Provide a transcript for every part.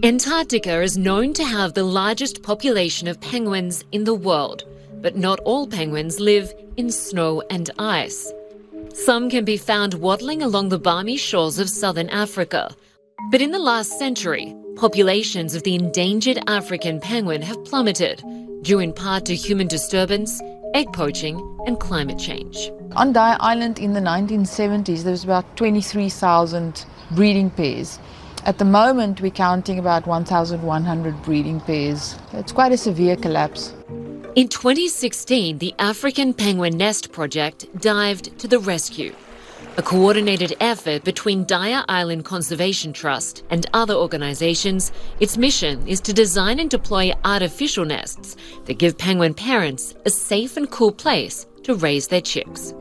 Antarctica is known to have the largest population of penguins in the world, but not all penguins live in snow and ice. Some can be found waddling along the balmy shores of southern Africa. But in the last century, populations of the endangered African penguin have plummeted, due in part to human disturbance, egg poaching, and climate change. On Dyer Island in the 1970s, there was about 23,000 breeding pairs. At the moment, we're counting about 1,100 breeding pairs. It's quite a severe collapse. In 2016, the African Penguin Nest Project dived to the rescue. A coordinated effort between Dyer Island Conservation Trust and other organisations, its mission is to design and deploy artificial nests that give penguin parents a safe and cool place to raise their chicks.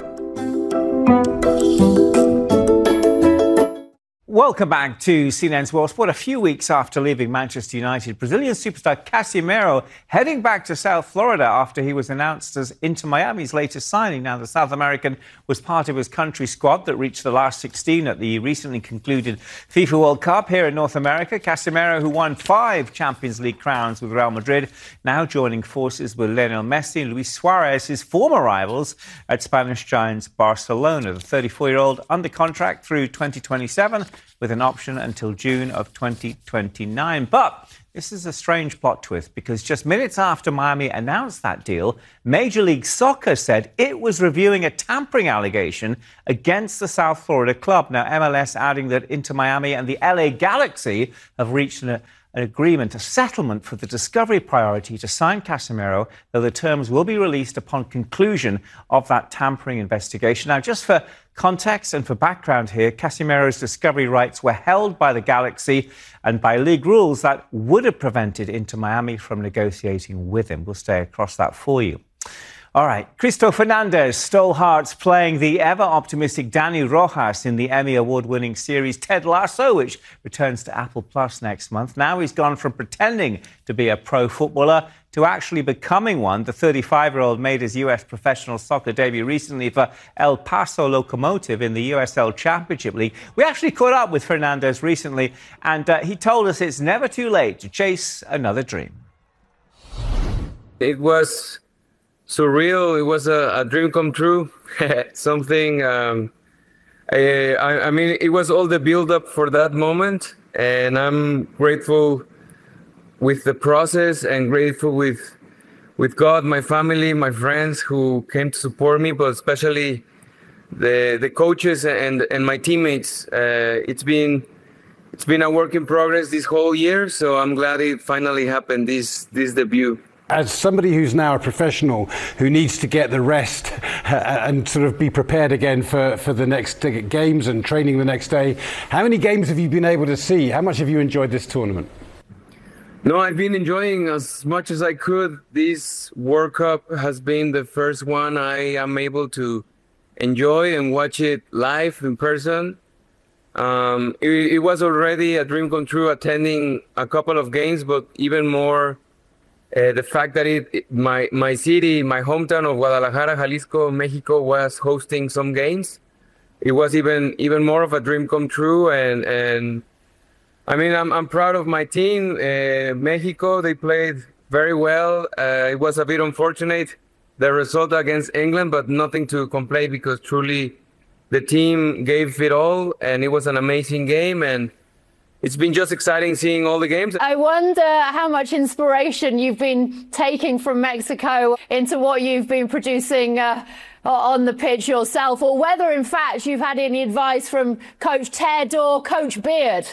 Welcome back to CNN's World Sport. A few weeks after leaving Manchester United, Brazilian superstar Casemiro heading back to South Florida after he was announced as Inter Miami's latest signing. Now, the South American was part of his country squad that reached the last 16 at the recently concluded FIFA World Cup here in North America. Casemiro, who won 5 Champions League crowns with Real Madrid, now joining forces with Lionel Messi and Luis Suarez, his former rivals at Spanish giants Barcelona. The 34-year-old under contract through 2027. With an option until June of 2029. But this is a strange plot twist because just minutes after Miami announced that deal, Major League Soccer said it was reviewing a tampering allegation against the South Florida club. Now, MLS adding that Inter Miami and the LA Galaxy have reached an agreement, a settlement for the Discovery priority to sign Casemiro, though the terms will be released upon conclusion of that tampering investigation. Now, just for context and for background here, Casemiro's Discovery rights were held by the Galaxy, and by league rules that would have prevented Inter Miami from negotiating with him. We'll stay across that for you. All right, Cristo Fernandez stole hearts playing the ever-optimistic Danny Rojas in the Emmy Award-winning series Ted Lasso, which returns to Apple Plus next month. Now he's gone from pretending to be a pro footballer to actually becoming one. The 35-year-old made his U.S. professional soccer debut recently for El Paso Locomotive in the USL Championship League. We actually caught up with Fernandez recently, and he told us it's never too late to chase another dream. It was surreal. It was a dream come true. Something, I mean, it was all the build-up for that moment, and I'm grateful with the process and grateful with God, my family, my friends who came to support me, but especially the coaches and my teammates. It's been a work in progress this whole year, so I'm glad it finally happened, this debut. As somebody who's now a professional who needs to get the rest and sort of be prepared again for the next games and training the next day, how many games have you been able to see? How much have you enjoyed this tournament? No, I've been enjoying as much as I could. This World Cup has been the first one I am able to enjoy and watch it live in person. It was already a dream come true attending a couple of games, but even more the fact that my city, my hometown of Guadalajara, Jalisco, Mexico, was hosting some games. It was even more of a dream come true, and I mean, I'm proud of my team. Mexico, they played very well. It was a bit unfortunate, the result against England, but nothing to complain because truly the team gave it all, and it was an amazing game. And it's been just exciting seeing all the games. I wonder how much inspiration you've been taking from Mexico into what you've been producing on the pitch yourself, or whether, in fact, you've had any advice from Coach Ted or Coach Beard.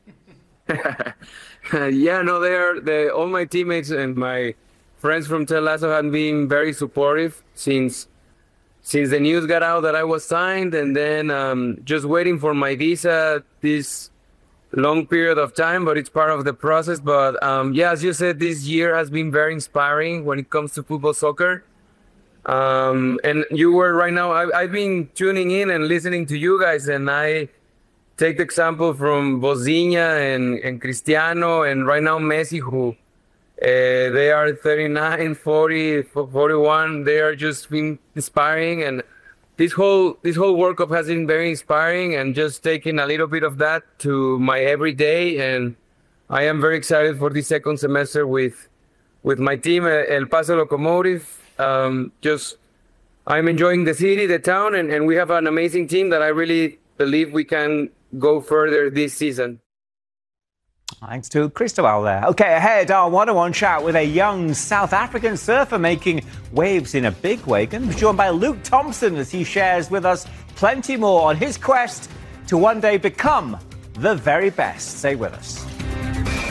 Yeah, no, all my teammates and my friends from Ted Lasso have been very supportive since the news got out that I was signed, and then just waiting for my visa this long period of time, but it's part of the process. But yeah, as you said, this year has been very inspiring when it comes to football soccer. And you were right now, I've been tuning in and listening to you guys, and I take the example from Bozinha and Cristiano, and right now Messi, who they are 39, 40, 41. They are just been inspiring, and this whole World Cup has been very inspiring, and just taking a little bit of that to my everyday. And I am very excited for the second semester with my team, El Paso Locomotive. I'm enjoying the city, the town, and we have an amazing team that I really believe we can go further this season. Thanks to Cristobal there. OK, ahead, our one-on-one chat with a young South African surfer making waves in a big way. Going to be joined by Luke Thompson as he shares with us plenty more on his quest to one day become the very best. Stay with us.